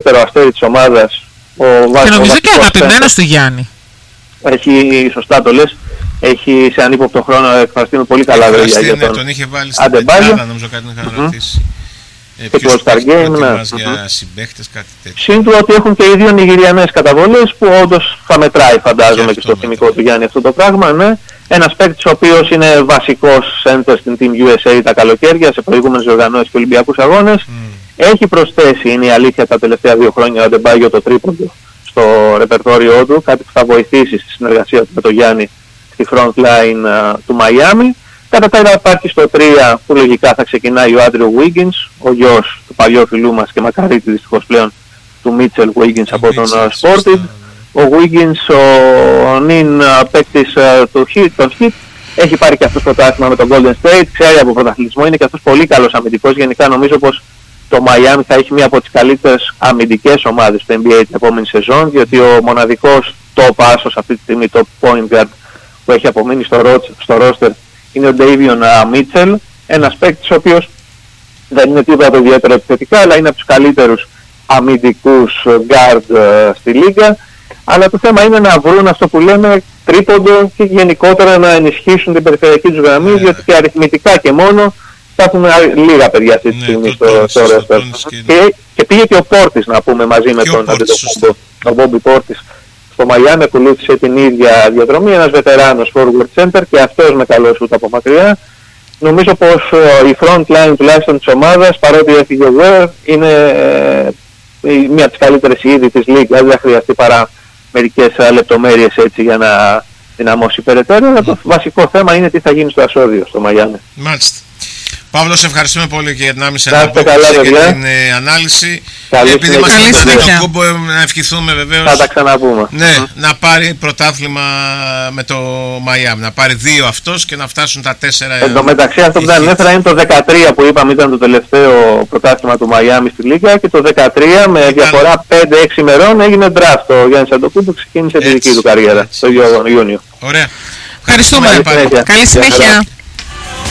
ιδιαίτερο αστέρι της ομάδας. Και νομίζω και αγαπημένος του Γιάννη. Έχει, σωστά το λες, έχει σε ανύποπτο χρόνο εκφραστεί με πολύ καλά λόγια για τον είχε βάλει στην πεντάδα, νομίζω κάτι να είχαν ρωτήσει. Και το All-Star Game, για συμπαίχτες, κάτι τέτοιο. Συν του ότι έχουν και οι δύο νιγηριανές καταβολές που όντως θα μετράει, φαντάζομαι, και στο θυμικό του Γιάννη αυτό το πράγμα, ναι. Ένας παίκτης ο οποίος είναι βασικός center στην Team USA τα καλοκαίρια σε προηγούμενες οργανώσεις και Ολυμπιακούς Αγώνες. Έχει προσθέσει, είναι η αλήθεια, τα τελευταία 2 χρόνια ο Αντεμπάγιο το τρίποντο στο ρεπερτόριό του, κάτι που θα βοηθήσει στη συνεργασία του με τον Γιάννη στη front line του Μαϊάμι. Κατά τα άλλα υπάρχει στο 3 που λογικά θα ξεκινάει ο Άντριο Wiggins, ο γιος του παλιού φιλού μας και μακαρίτη δυστυχώς πλέον του Μίτσελ Wiggins από τον Sported. Ο Wiggins, ο νυν παίκτης των Heat, έχει πάρει και αυτός πρωτάθλημα με τον Golden State, ξέρει από πρωταθλητισμό, είναι και αυτός πολύ καλός αμυντικός. Γενικά νομίζω πως το Miami θα έχει μία από τις καλύτερες αμυντικές ομάδες στο NBA την επόμενη σεζόν, διότι ο μοναδικός top άσος αυτή τη στιγμή, top point guard που έχει απομείνει στο roster είναι ο Davion Mitchell, ένας παίκτης ο οποίος δεν είναι τίποτα το ιδιαίτερο επιθετικά, αλλά είναι από τους καλύτερους αμυντικούς guard στη λίγα. Αλλά το θέμα είναι να βρουν αυτό που λέμε τρίποντο και γενικότερα να ενισχύσουν την περιφερειακή τους γραμμή, διότι και αριθμητικά και μόνο θα έχουν λίγα παιδιά αυτή τη στιγμή στο roster. Και πήγε και ο Πόρτις, να πούμε, μαζί με τον Αντετοκούμπο, ο Μπόμπι Πόρτις. Στο Μαϊάμι ακολούθησε την ίδια διαδρομή, ένας βετεράνος forward center και αυτός με καλό σούτ από μακριά. Νομίζω πως η front line τουλάχιστον της ομάδας, παρότι έφυγε ο Ware, είναι μία από τις καλύτερες ήδη της Λίγκ, δεν θα χρειαστεί παρά μερικές λεπτομέρειες έτσι για να δυναμώσει περαιτέρω. Αλλά το βασικό θέμα είναι τι θα γίνει στο Ασώδιο, στο Μαϊάμι. Μάλιστα. Παύλο, σε ευχαριστούμε πολύ και για την άμεση ανάπτυξη και την ανάλυση. Επειδή είμαστε στον Κούμπο, να ευχηθούμε βεβαίως. Θα τα ξαναπούμε. Ναι, να πάρει πρωτάθλημα με το Μαϊάμι. Να πάρει 2 αυτός και να φτάσουν τα 4. Εν τω μεταξύ, αυτό που δεν ανέφερα είναι το 13 που είπαμε ήταν το τελευταίο πρωτάθλημα του Μαϊάμι στη Λίγκα, και το 13 με διαφορά 5-6 ημερών έγινε draft. Ο Γιάννης Αντετοκούμπο ξεκίνησε τη δική του καριέρα το Ιούνιο. Ωραία. Ευχαριστούμε. Καλή συνέχεια.